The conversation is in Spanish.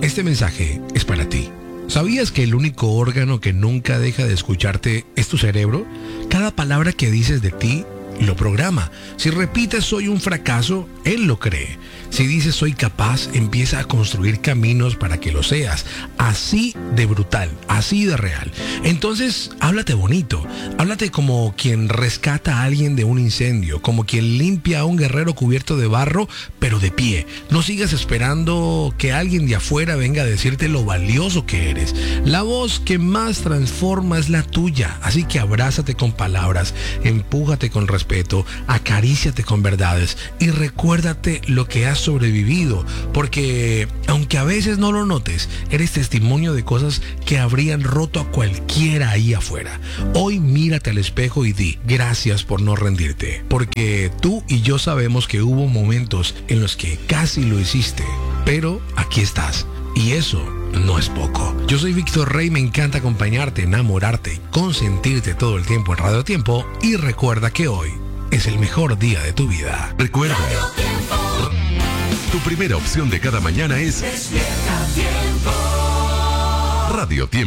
Este mensaje es para ti. ¿Sabías que el único órgano que nunca deja de escucharte es tu cerebro? Cada palabra que dices de ti lo programa. Si repites soy un fracaso, él lo cree. Si dices soy capaz, empieza a construir caminos para que lo seas. Así de brutal, así de real. Entonces, háblate bonito. Háblate como quien rescata a alguien de un incendio, como quien limpia a un guerrero cubierto de barro, pero de pie. No sigas esperando que alguien de afuera venga a decirte lo valioso que eres. La voz que más transforma es la tuya. Así que abrázate con palabras, empújate con respeto, acaríciate con verdades y recuérdate lo que has sobrevivido, porque aunque a veces no lo notes, eres testimonio de cosas que habrían roto a cualquiera ahí afuera. Hoy mírate al espejo y di gracias por no rendirte, porque tú y yo sabemos que hubo momentos en los que casi lo hiciste, pero aquí estás y eso no es poco. Yo soy Víctor Rey, me encanta acompañarte, enamorarte, consentirte todo el tiempo en Radio Tiempo y recuerda que hoy es el mejor día de tu vida. Recuerda, tu primera opción de cada mañana es Radio Tiempo.